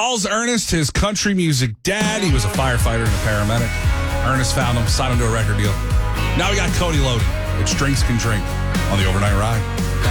Calls Ernest his country music dad. He was a firefighter and a paramedic. Ernest found him, signed him to a record deal. Now we got Cody loaded. It's Drinks Can Drink on the Overnight Ride.